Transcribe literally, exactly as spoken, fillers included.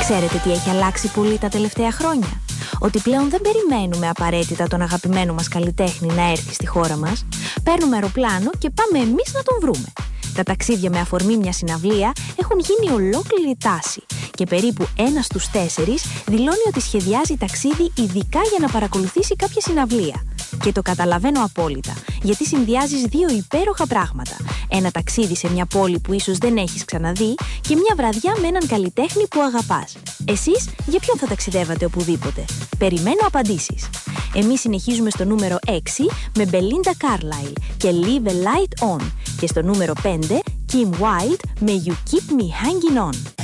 Ξέρετε τι έχει αλλάξει πολύ τα τελευταία χρόνια? Ότι πλέον δεν περιμένουμε απαραίτητα τον αγαπημένο μας καλλιτέχνη να έρθει στη χώρα μας. Παίρνουμε αεροπλάνο και πάμε εμείς να τον βρούμε. Τα ταξίδια με αφορμή μια συναυλία έχουν γίνει ολόκληρη τάση και περίπου ένας στους τέσσερις δηλώνει ότι σχεδιάζει ταξίδι ειδικά για να παρακολουθήσει κάποια συναυλία. Και το καταλαβαίνω απόλυτα, γιατί συνδυάζεις δύο υπέροχα πράγματα. Ένα ταξίδι σε μια πόλη που ίσως δεν έχεις ξαναδεί και μια βραδιά με έναν καλλιτέχνη που αγαπάς. Εσείς για ποιον θα ταξιδεύατε οπουδήποτε? Περιμένω απαντήσεις. Εμείς συνεχίζουμε στο νούμερο έξι με Belinda Carlisle και Leave a Light On και στο νούμερο πέντε Kim Wilde με You Keep Me Hanging On.